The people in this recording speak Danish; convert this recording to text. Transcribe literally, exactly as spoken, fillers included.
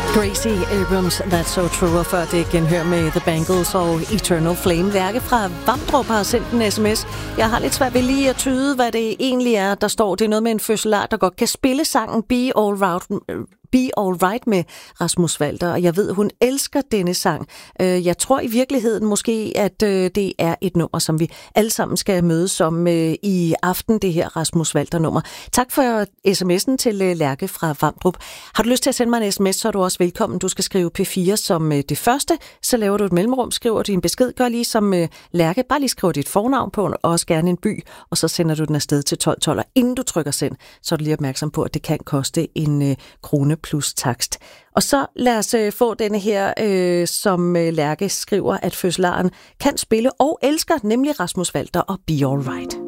Gracie Abrams, That's So True, og før det genhør med The Bangles og Eternal Flame. Lærke fra Vamdrup har sendt en sms. Jeg har lidt svært ved lige at tyde, hvad det egentlig er, der står. Det er noget med en fødselar, der godt kan spille sangen Be All Right, Be All Right med Rasmus Walter, og jeg ved, hun elsker denne sang. Jeg tror i virkeligheden måske, at det er et nummer, som vi alle sammen skal mødes om i aften, det her Rasmus Walter-nummer. Tak for sms'en til Lærke fra Vamdrup. Har du lyst til at sende mig en sms, så er du også velkommen. Du skal skrive P fire som det første, så laver du et mellemrum, skriver din besked, gør lige som Lærke, bare lige skriver dit fornavn på, og også gerne en by, og så sender du den afsted til tolv tolv, og inden du trykker send, så er du lige opmærksom på, at det kan koste en krone plus takst. Og så lad os øh, få denne her, øh, som øh, Lærke skriver, at fødselaren kan spille og elsker, nemlig Rasmus Walter og Be All Right.